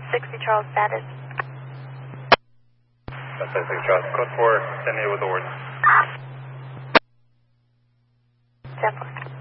60 Charles status. That's 60 Charles. Code 4, send me with orders. 10-4.